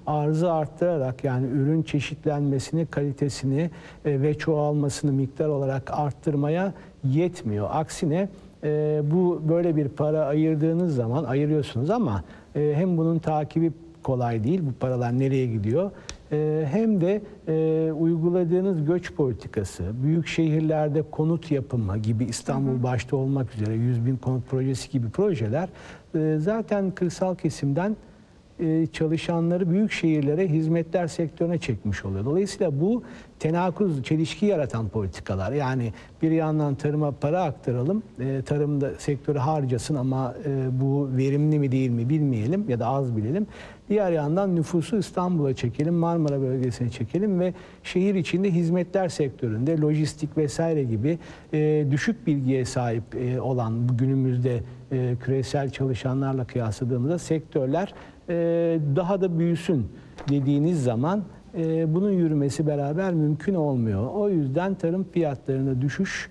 arzı arttırarak, yani ürün çeşitlenmesini, kalitesini ve çoğalmasını miktar olarak arttırmaya yetmiyor. Aksine bu böyle bir para ayırdığınız zaman ayırıyorsunuz ama hem bunun takibi kolay değil, bu paralar nereye gidiyor, hem de uyguladığınız göç politikası, büyük şehirlerde konut yapımı gibi, İstanbul başta olmak üzere 100.000 konut projesi gibi projeler zaten kırsal kesimden çalışanları büyük şehirlere, hizmetler sektörüne çekmiş oluyor. Dolayısıyla bu tenakuz, çelişki yaratan politikalar. Yani bir yandan tarıma para aktaralım, tarımda sektörü harcasın ama bu verimli mi değil mi bilmeyelim ya da az bilelim. Diğer yandan nüfusu İstanbul'a çekelim, Marmara bölgesine çekelim ve şehir içinde hizmetler sektöründe, lojistik vesaire gibi düşük bilgiye sahip olan bu günümüzde küresel çalışanlarla kıyasladığımızda sektörler daha da büyüsün dediğiniz zaman bunun yürümesi beraber mümkün olmuyor. O yüzden tarım fiyatlarında düşüş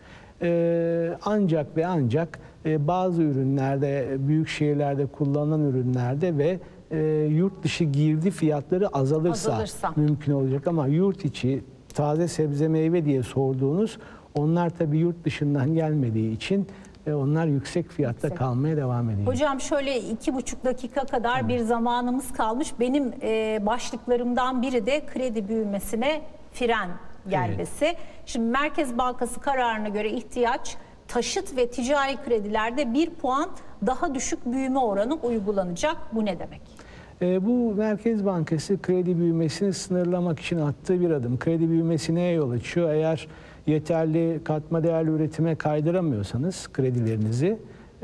ancak ve ancak bazı ürünlerde, büyük şehirlerde kullanılan ürünlerde ve yurt dışı girdi fiyatları azalırsa mümkün olacak. Ama yurt içi taze sebze meyve diye sorduğunuz, onlar tabii yurt dışından gelmediği için onlar yüksek fiyatta kalmaya devam ediyor. Hocam şöyle 2,5 dakika kadar bir zamanımız kalmış. Benim başlıklarımdan biri de kredi büyümesine fren gelmesi. Evet. Şimdi Merkez Bankası kararına göre ihtiyaç taşıt ve ticari kredilerde 1 puan daha düşük büyüme oranı uygulanacak. Bu ne demek? Bu Merkez Bankası kredi büyümesini sınırlamak için attığı bir adım. Kredi büyümesi neye yol açıyor? Eğer yeterli katma değerli üretime kaydıramıyorsanız kredilerinizi,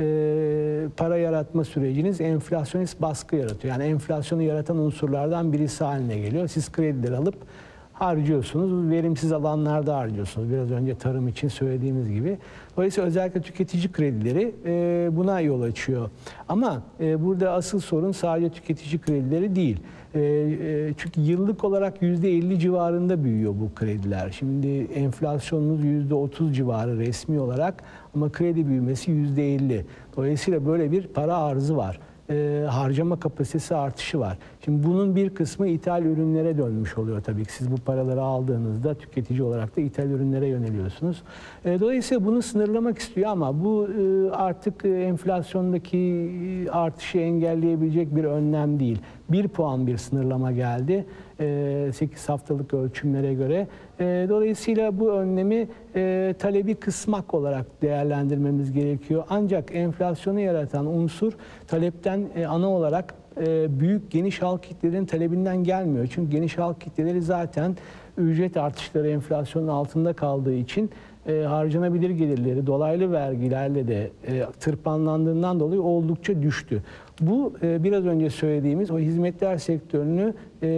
para yaratma süreciniz enflasyonist baskı yaratıyor. Yani enflasyonu yaratan unsurlardan birisi haline geliyor. Siz kredileri alıp harcıyorsunuz, verimsiz alanlarda harcıyorsunuz. Biraz önce tarım için söylediğimiz gibi. Dolayısıyla özellikle tüketici kredileri buna yol açıyor. Ama burada asıl sorun sadece tüketici kredileri değil. Çünkü yıllık olarak %50 civarında büyüyor bu krediler. Şimdi enflasyonunuz %30 civarı resmi olarak ama kredi büyümesi %50. Dolayısıyla böyle bir para arzı var. Harcama kapasitesi artışı var. Şimdi bunun bir kısmı ithal ürünlere dönmüş oluyor tabii ki. Siz bu paraları aldığınızda tüketici olarak da ithal ürünlere yöneliyorsunuz. Dolayısıyla bunu sınırlamak istiyor ama bu artık enflasyondaki artışı engelleyebilecek bir önlem değil. 1 puan bir sınırlama geldi 8 haftalık ölçümlere göre. Dolayısıyla bu önlemi talebi kısmak olarak değerlendirmemiz gerekiyor. Ancak enflasyonu yaratan unsur talepten ana olarak büyük geniş halk kitlelerinin talebinden gelmiyor. Çünkü geniş halk kitleleri zaten ücret artışları enflasyonun altında kaldığı için harcanabilir gelirleri dolaylı vergilerle de tırpanlandığından dolayı oldukça düştü. Bu biraz önce söylediğimiz o hizmetler sektörünü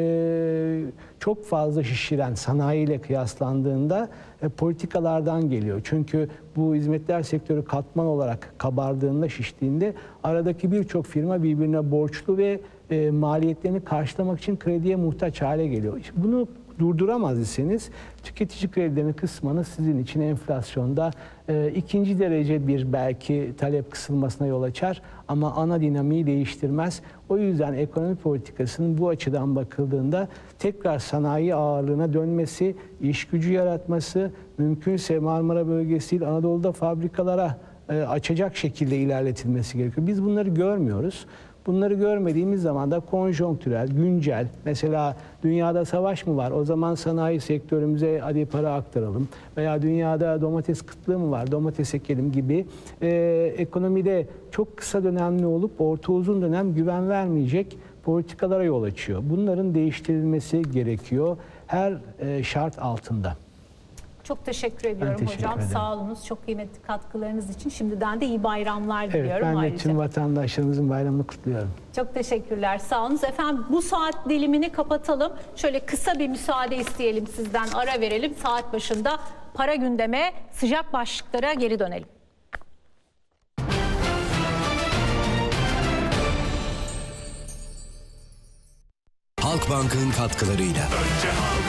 çok fazla şişiren sanayiyle kıyaslandığında politikalardan geliyor. Çünkü bu hizmetler sektörü katman olarak kabardığında, şiştiğinde aradaki birçok firma birbirine borçlu ve maliyetlerini karşılamak için krediye muhtaç hale geliyor. Bunu durduramaz iseniz tüketici kredilerini kısmanız sizin için enflasyonda ikinci derece bir belki talep kısılmasına yol açar ama ana dinamiği değiştirmez. O yüzden ekonomi politikasının bu açıdan bakıldığında tekrar sanayi ağırlığına dönmesi, iş gücü yaratması, mümkünse Marmara bölgesi değil Anadolu'da fabrikalara açacak şekilde ilerletilmesi gerekiyor. Biz bunları görmüyoruz. Bunları görmediğimiz zaman da konjonktürel, güncel, mesela dünyada savaş mı var? O zaman sanayi sektörümüze hadi para aktaralım. Veya dünyada domates kıtlığı mı var? Domates ekelim gibi ekonomide çok kısa dönemli olup orta uzun dönem güven vermeyecek politikalara yol açıyor. Bunların değiştirilmesi gerekiyor her şart altında. Çok teşekkür ediyorum hocam. Sağ olunuz. Çok kıymetli katkılarınız için. Şimdiden de iyi bayramlar diliyorum. Evet, ben de ayrıca tüm vatandaşlarımızın bayramını kutluyorum. Çok teşekkürler. Sağ olunuz. Efendim bu saat dilimini kapatalım. Şöyle kısa bir müsaade isteyelim sizden. Ara verelim. Saat başında para gündeme, sıcak başlıklara geri dönelim. Halkbank'ın katkılarıyla.